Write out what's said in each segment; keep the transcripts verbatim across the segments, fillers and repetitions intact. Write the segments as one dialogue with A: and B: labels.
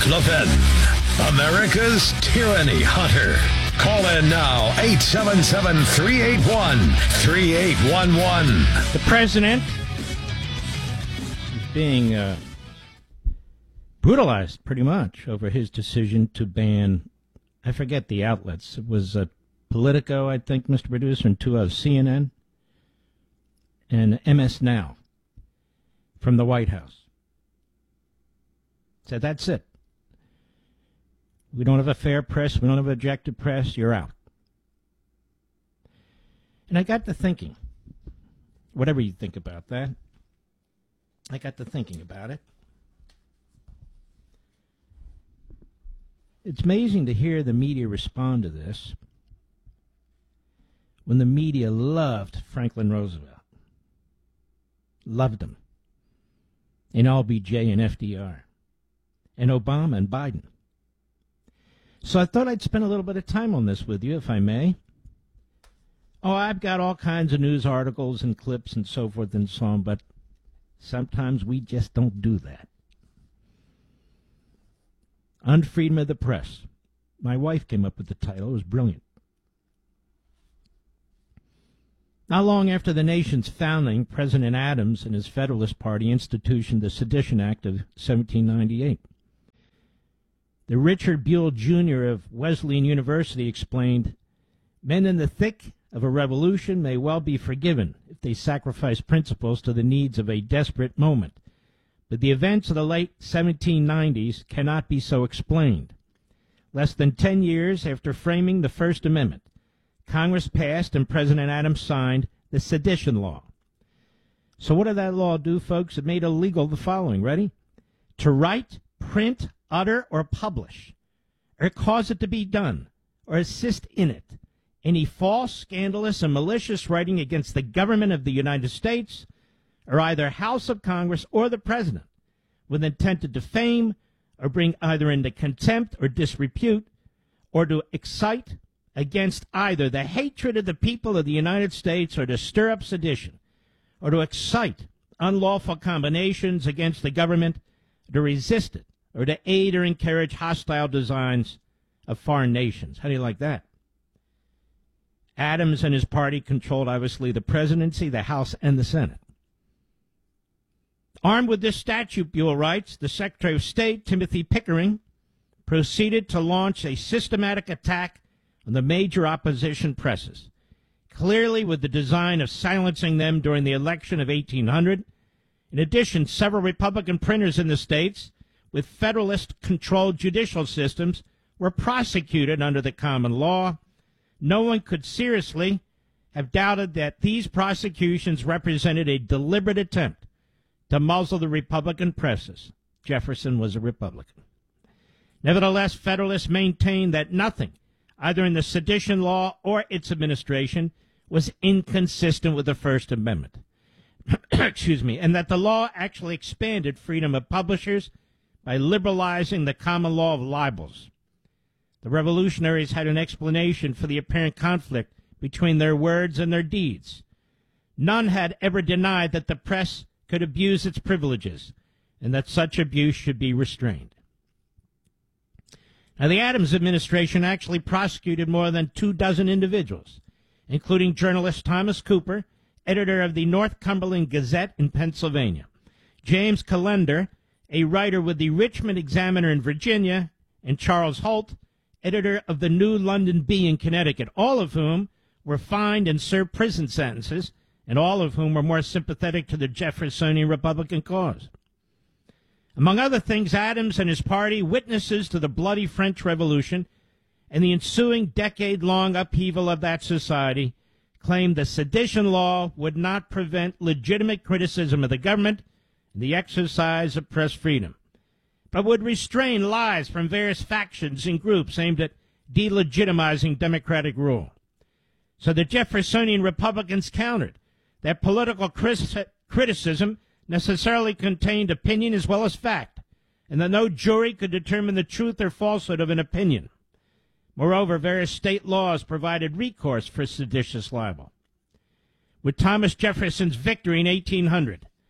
A: LaFen, America's Tyranny Hunter. Call in now, eight seven seven, three eight one, three eight one one.
B: The president is being uh, brutalized, pretty much, over his decision to ban, I forget the outlets. It was uh, Politico, I think, Mister Producer, and two of C N N, and M S Now from the White House. So that's it. We don't have a fair press. We don't have an objective press. You're out. And I got to thinking, whatever you think about that, I got to thinking about it. It's amazing to hear the media respond to this when the media loved Franklin Roosevelt, loved him, and L B J and F D R, and Obama and Biden. So I thought I'd spend a little bit of time on this with you, if I may. Oh, I've got all kinds of news articles and clips and so forth and so on, but sometimes we just don't do that. Unfreedom of the Press. My wife came up with the title. It was brilliant. Not long after the nation's founding, President Adams and his Federalist Party instituted the Sedition Act of seventeen ninety-eight. The Richard Buell Junior of Wesleyan University explained, "Men in the thick of a revolution may well be forgiven if they sacrifice principles to the needs of a desperate moment. But the events of the late seventeen nineties cannot be so explained. Less than ten years after framing the First Amendment, Congress passed and President Adams signed the Sedition Law." So what did that law do, folks? It made illegal the following. Ready? To write, print, utter, or publish, or cause it to be done, or assist in it, any false, scandalous, and malicious writing against the government of the United States, or either House of Congress or the President, with intent to defame, or bring either into contempt or disrepute, or to excite against either the hatred of the people of the United States, or to stir up sedition, or to excite unlawful combinations against the government, to resist it, or to aid or encourage hostile designs of foreign nations. How do you like that? Adams and his party controlled, obviously, the presidency, the House, and the Senate. Armed with this statute, Buell writes, the Secretary of State, Timothy Pickering, proceeded to launch a systematic attack on the major opposition presses, clearly with the design of silencing them during the election of eighteen hundred. In addition, several Republican printers in the states with Federalist-controlled judicial systems were prosecuted under the common law. No one could seriously have doubted that these prosecutions represented a deliberate attempt to muzzle the Republican presses. Jefferson was a Republican. Nevertheless, Federalists maintained that nothing, either in the sedition law or its administration, was inconsistent with the First Amendment. Excuse me, and that the law actually expanded freedom of publishers by liberalizing the common law of libels. The revolutionaries had an explanation for the apparent conflict between their words and their deeds. None had ever denied that the press could abuse its privileges, and that such abuse should be restrained. Now, the Adams administration actually prosecuted more than two dozen individuals, including journalist Thomas Cooper, editor of the Northumberland Gazette in Pennsylvania, James Callender, a writer with the Richmond Examiner in Virginia, and Charles Holt, editor of the New London Bee in Connecticut, all of whom were fined and served prison sentences, and all of whom were more sympathetic to the Jeffersonian Republican cause. Among other things, Adams and his party, witnesses to the bloody French Revolution and the ensuing decade-long upheaval of that society, claimed the sedition law would not prevent legitimate criticism of the government and the exercise of press freedom, but would restrain lies from various factions and groups aimed at delegitimizing democratic rule. So the Jeffersonian Republicans countered that political criticism necessarily contained opinion as well as fact, and that no jury could determine the truth or falsehood of an opinion. Moreover, various state laws provided recourse for seditious libel. With Thomas Jefferson's victory in eighteen hundred,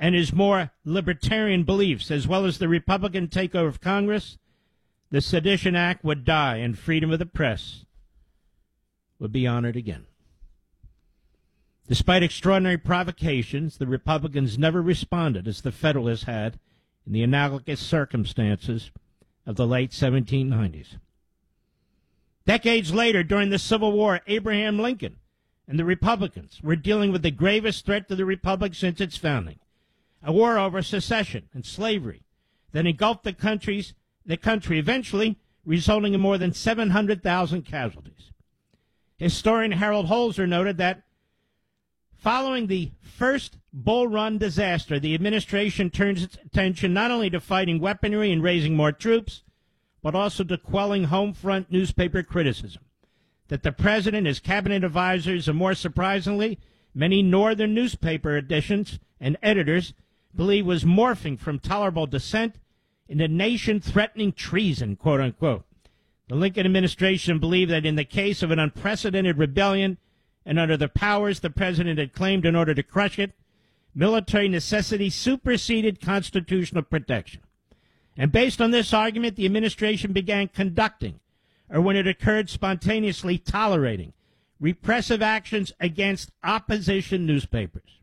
B: and his more libertarian beliefs, as well as the Republican takeover of Congress, the Sedition Act would die and freedom of the press would be honored again. Despite extraordinary provocations, the Republicans never responded as the Federalists had in the analogous circumstances of the late seventeen nineties. Decades later, during the Civil War, Abraham Lincoln and the Republicans were dealing with the gravest threat to the Republic since its founding, a war over secession and slavery that engulfed the countries, the country, eventually resulting in more than seven hundred thousand casualties. Historian Harold Holzer noted that following the first Bull Run disaster, the administration turns its attention not only to fighting weaponry and raising more troops, but also to quelling home front newspaper criticism. That the president, his cabinet advisors, and more surprisingly, many northern newspaper editions and editors believe was morphing from tolerable dissent into nation-threatening treason, quote-unquote. The Lincoln administration believed that in the case of an unprecedented rebellion and under the powers the president had claimed in order to crush it, military necessity superseded constitutional protection. And based on this argument, the administration began conducting, or when it occurred, spontaneously tolerating, repressive actions against opposition newspapers.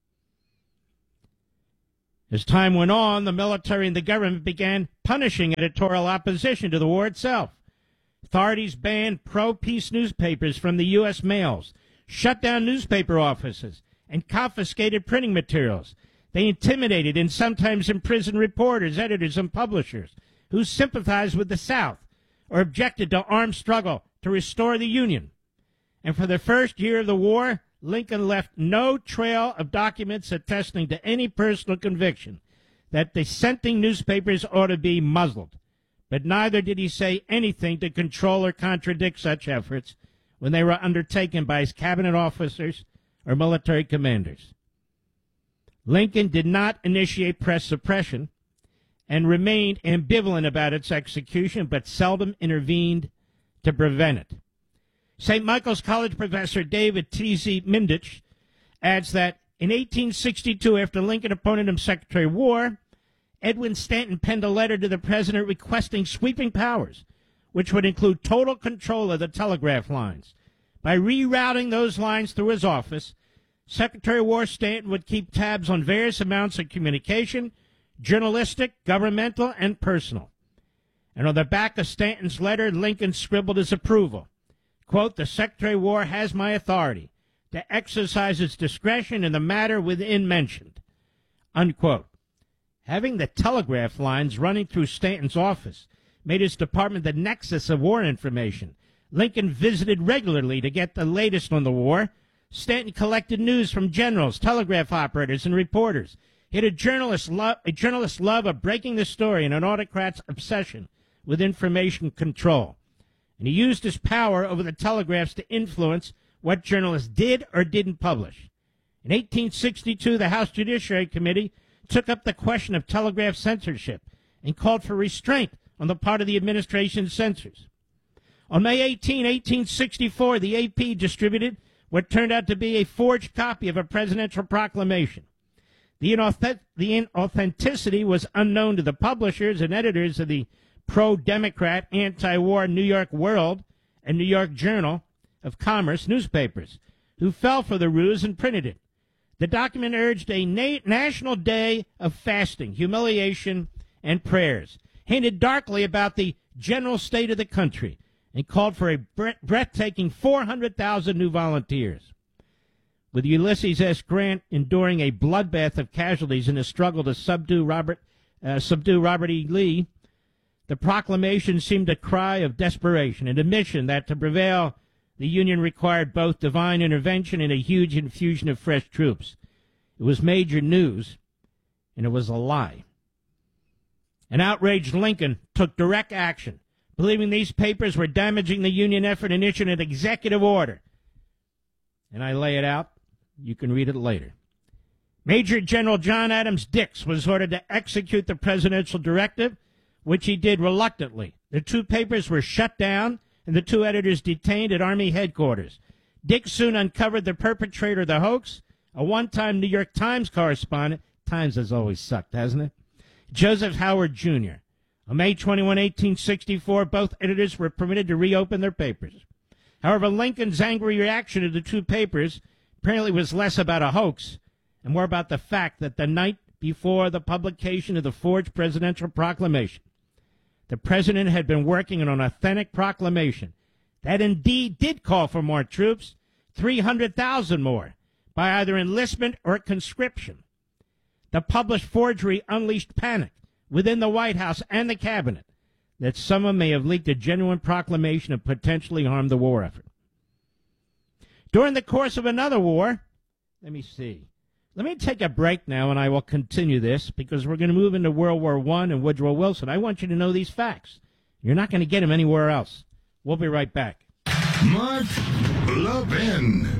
B: As time went on, the military and the government began punishing editorial opposition to the war itself. Authorities banned pro-peace newspapers from the U S mails, shut down newspaper offices, and confiscated printing materials. They intimidated and sometimes imprisoned reporters, editors, and publishers who sympathized with the South or objected to armed struggle to restore the Union. And for the first year of the war, Lincoln left no trail of documents attesting to any personal conviction that dissenting newspapers ought to be muzzled. But neither did he say anything to control or contradict such efforts when they were undertaken by his cabinet officers or military commanders. Lincoln did not initiate press suppression and remained ambivalent about its execution, but seldom intervened to prevent it. Saint Michael's College professor David T Z Mindich adds that in eighteen sixty-two, after Lincoln appointed him Secretary of War, Edwin Stanton penned a letter to the president requesting sweeping powers, which would include total control of the telegraph lines. By rerouting those lines through his office, Secretary of War Stanton would keep tabs on various amounts of communication, journalistic, governmental, and personal. And on the back of Stanton's letter, Lincoln scribbled his approval. Quote, "The Secretary of War has my authority to exercise its discretion in the matter within mentioned." Unquote. Having the telegraph lines running through Stanton's office made his department the nexus of war information. Lincoln visited regularly to get the latest on the war. Stanton collected news from generals, telegraph operators, and reporters. He had a journalist's love, a journalist's love of breaking the story and an autocrat's obsession with information control. And he used his power over the telegraphs to influence what journalists did or didn't publish. In eighteen sixty-two, the House Judiciary Committee took up the question of telegraph censorship and called for restraint on the part of the administration's censors. On May eighteenth, eighteen sixty-four, the A P distributed what turned out to be a forged copy of a presidential proclamation. The, inauth- the inauthenticity was unknown to the publishers and editors of the pro-Democrat, anti-war New York World and New York Journal of Commerce newspapers, who fell for the ruse and printed it. The document urged a na- national day of fasting, humiliation, and prayers, hinted darkly about the general state of the country, and called for a bre- breathtaking four hundred thousand new volunteers. With Ulysses S. Grant enduring a bloodbath of casualties in a struggle to subdue Robert, uh, subdue Robert E. Lee, the proclamation seemed a cry of desperation, an admission that to prevail, the Union required both divine intervention and a huge infusion of fresh troops. It was major news, and it was a lie. An outraged Lincoln took direct action, believing these papers were damaging the Union effort, and issued an executive order. And I lay it out. You can read it later. Major General John Adams Dix was ordered to execute the presidential directive, which he did reluctantly. The two papers were shut down and the two editors detained at Army headquarters. Dix soon uncovered the perpetrator of the hoax, a one-time New York Times correspondent, Times has always sucked, hasn't it? Joseph Howard Junior On May twenty-first, eighteen sixty-four, both editors were permitted to reopen their papers. However, Lincoln's angry reaction to the two papers apparently was less about a hoax and more about the fact that the night before the publication of the forged presidential proclamation, the president had been working on an authentic proclamation that indeed did call for more troops, three hundred thousand more, by either enlistment or conscription. The published forgery unleashed panic within the White House and the cabinet that someone may have leaked a genuine proclamation and potentially harmed the war effort. During the course of another war, let me see. Let me take a break now, and I will continue this because we're going to move into World War One and Woodrow Wilson. I want you to know these facts. You're not going to get them anywhere else. We'll be right back.
A: Mark Levin.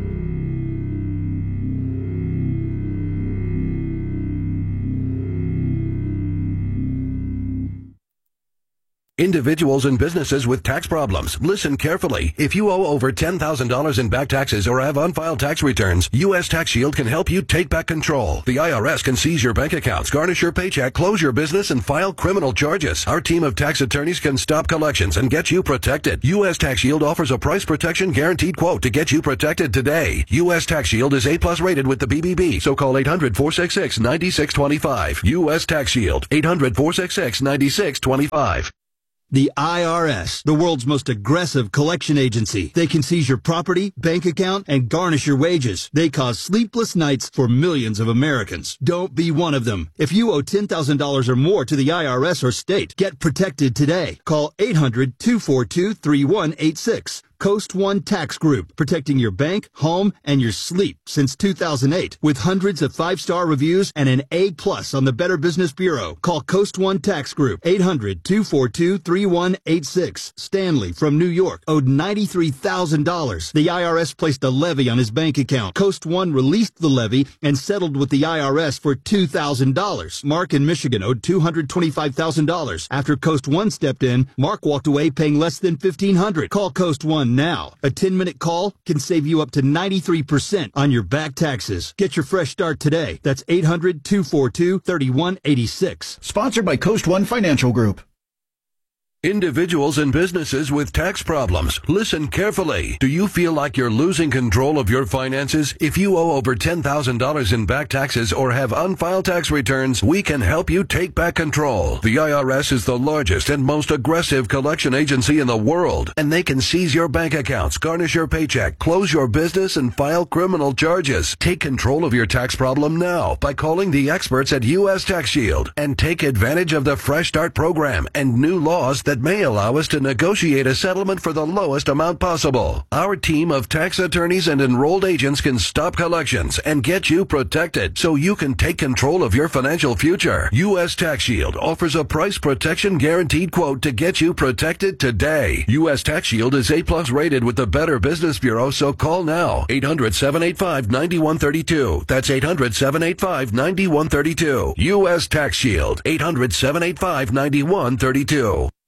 C: Individuals and businesses with tax problems, listen carefully. If you owe over ten thousand dollars in back taxes or have unfiled tax returns, U S Tax Shield can help you take back control. The I R S can seize your bank accounts, garnish your paycheck, close your business, and file criminal charges. Our team of tax attorneys can stop collections and get you protected. U S Tax Shield offers a price protection guaranteed quote to get you protected today. U S Tax Shield is A plus rated with the B B B, so call eight hundred, four six six, nine six two five. U S Tax Shield, eight hundred, four six six, nine six two five.
D: The I R S, the world's most aggressive collection agency. They can seize your property, bank account, and garnish your wages. They cause sleepless nights for millions of Americans. Don't be one of them. If you owe ten thousand dollars or more to the I R S or state, get protected today. Call eight hundred, two four two, three one eight six. Coast One Tax Group, protecting your bank, home, and your sleep since two thousand eight. With hundreds of five-star reviews and an A plus on the Better Business Bureau. Call Coast One Tax Group, eight hundred, two four two, three one eight six. Stanley from New York owed ninety-three thousand dollars. The I R S placed a levy on his bank account. Coast One released the levy and settled with the I R S for two thousand dollars. Mark in Michigan owed two hundred twenty-five thousand dollars. After Coast One stepped in, Mark walked away paying less than fifteen hundred dollars. Call Coast One now. A ten-minute call can save you up to ninety-three percent on your back taxes. Get your fresh start today. That's eight hundred, two four two, three one eight six.
E: Sponsored by Coast One Financial Group.
C: Individuals and businesses with tax problems, listen carefully. Do you feel like you're losing control of your finances? If you owe over ten thousand dollars in back taxes or have unfiled tax returns, we can help you take back control. The I R S is the largest and most aggressive collection agency in the world, and they can seize your bank accounts, garnish your paycheck, close your business, and file criminal charges. Take control of your tax problem now by calling the experts at U S Tax Shield and take advantage of the Fresh Start program and new laws that that may allow us to negotiate a settlement for the lowest amount possible. Our team of tax attorneys and enrolled agents can stop collections and get you protected so you can take control of your financial future. U S Tax Shield offers a price protection guaranteed quote to get you protected today. U S Tax Shield is A plus rated with the Better Business Bureau, so call now. eight hundred, seven eight five, nine one three two. That's eight hundred, seven eight five, nine one three two. U S Tax Shield, eight hundred, seven eight five, nine one three two.